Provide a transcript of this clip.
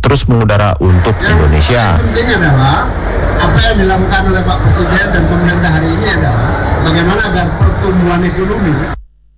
terus mengudara untuk Indonesia. Yang penting adalah apa yang dilakukan oleh Pak Presiden dan pemerintah hari ini adalah bagaimana agar pertumbuhan ekonomi